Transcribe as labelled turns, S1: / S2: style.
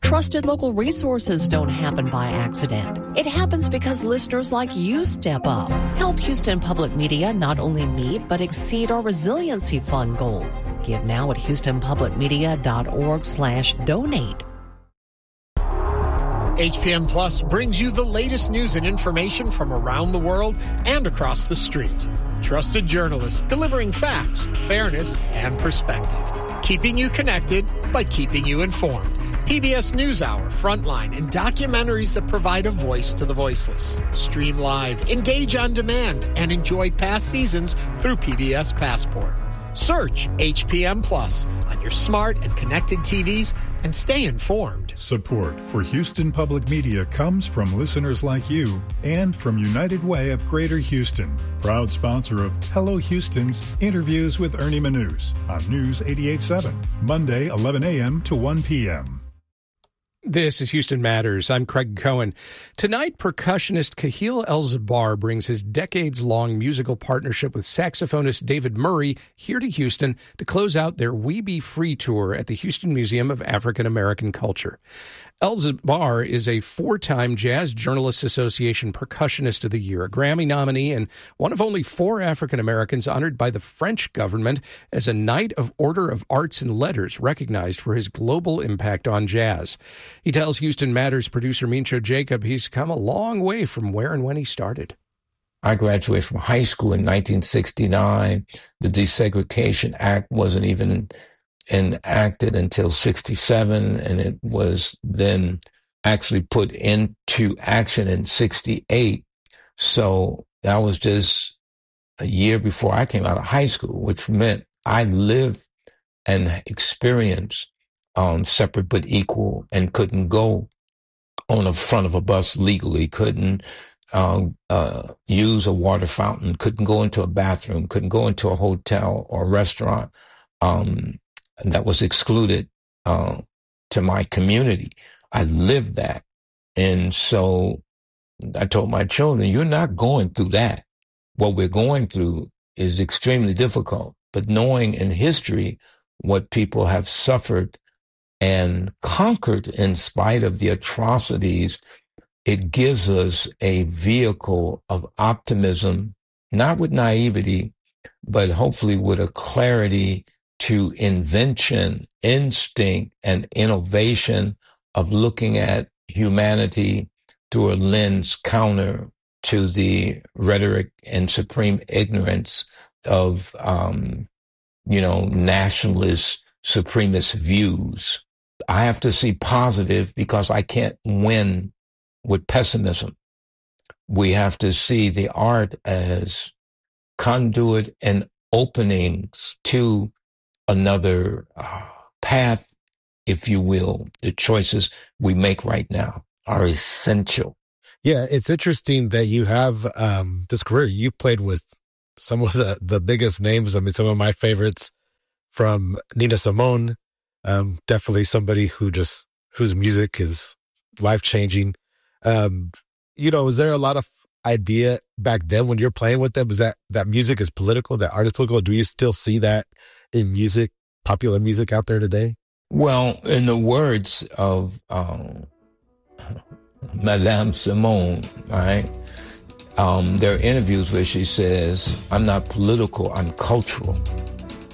S1: Trusted local resources don't happen by accident. It happens because listeners like you step up. Help Houston Public Media not only meet but exceed our Resiliency Fund goal. Give now at houstonpublicmedia.org/donate.
S2: HPM Plus brings you the latest news and information from around the world and across the street. Trusted journalists delivering facts, fairness, and perspective. Keeping you connected by keeping you informed. PBS NewsHour, Frontline, and documentaries that provide a voice to the voiceless. Stream live, engage on demand, and enjoy past seasons through PBS Passport. Search HPM Plus on your smart and connected TVs and stay informed.
S3: Support for Houston Public Media comes from listeners like you and from United Way of Greater Houston, proud sponsor of Hello Houston's Interviews with Ernie Manous on News 88.7, Monday 11 a.m. to 1 p.m.
S4: This is Houston Matters. I'm Craig Cohen. Tonight, percussionist Kahil El-Zabar brings his decades-long musical partnership with saxophonist David Murray here to Houston to close out their We Be Free tour at the Houston Museum of African American Culture. El-Zabar is a four-time Jazz Journalists Association Percussionist of the Year, a Grammy nominee, and one of only 4 African Americans honored by the French government as a Knight of Order of Arts and Letters, recognized for his global impact on jazz. He tells Houston Matters producer Mincho Jacob he's come a long way from where and when he started.
S5: I graduated from high school in 1969. The Desegregation Act wasn't even enacted until 67, and it was then actually put into action in 68. So that was just a year before I came out of high school, which meant I lived and experienced separate but equal, and couldn't go on the front of a bus legally, couldn't use a water fountain, couldn't go into a bathroom, couldn't go into a hotel or restaurant. That was excluded to my community. I lived that. And so I told my children, you're not going through that. What we're going through is extremely difficult. But knowing in history what people have suffered and conquered in spite of the atrocities, it gives us a vehicle of optimism, not with naivety, but hopefully with a clarity to invention, instinct, and innovation of looking at humanity through a lens counter to the rhetoric and supreme ignorance of, nationalist, supremacist views. I have to see positive because I can't win with pessimism. We have to see the art as conduit and openings to another path, if you will. The choices we make right now are essential.
S6: Yeah, it's interesting that you have this career. You played with some of the biggest names. I mean, some of my favorites, from Nina Simone, definitely somebody whose music is life-changing. Is there a lot of idea back then when you're playing with them? Is that music is political, that art is political? Do you still see that in music, popular music out there today?
S5: Well, in the words of Madame Simone, right? There are interviews where she says, I'm not political, I'm cultural.